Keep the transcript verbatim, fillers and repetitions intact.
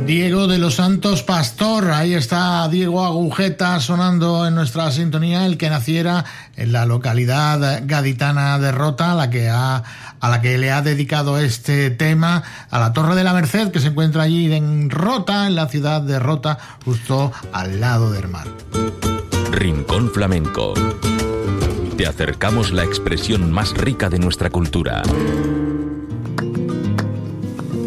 Diego de los Santos Pastor, ahí está Diego Agujeta sonando en nuestra sintonía, el que naciera en la localidad gaditana de Rota, a la que ha, a la que le ha dedicado este tema, a la Torre de la Merced, que se encuentra allí en Rota, en la ciudad de Rota, justo al lado del mar. Rincón Flamenco. Te acercamos la expresión más rica de nuestra cultura.